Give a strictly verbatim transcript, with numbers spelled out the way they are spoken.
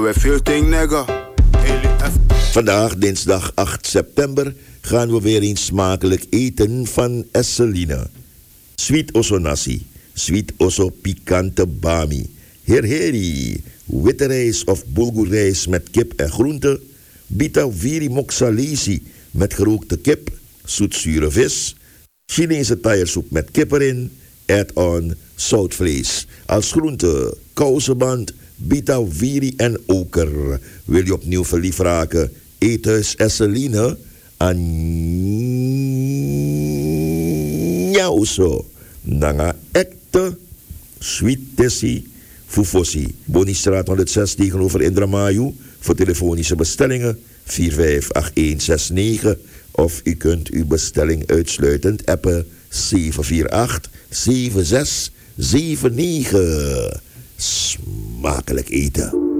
Vandaag, dinsdag acht september, gaan we weer eens smakelijk eten van Esseline. Sweet osso nasi, sweet osso pikante bami, herheri, witte rijst of bulgurrijst met kip en groenten, bita viri moksalisi met gerookte kip, zoetzure vis, Chinese taiersoep met kip erin, add-on zoutvlees. Als groente, kousenband, bita viri en oker. Wil je opnieuw verliefd raken? Eet thuis Esseline aan Njauso. Nanga ekte sweet tessie fufosi. Bonistraat honderdzes tegenover Indramayu. Voor telefonische bestellingen vier vijf acht een zes negen. Of u kunt uw bestelling uitsluitend appen zeven vier acht zeven zes zeven negen. Smakelijk eten.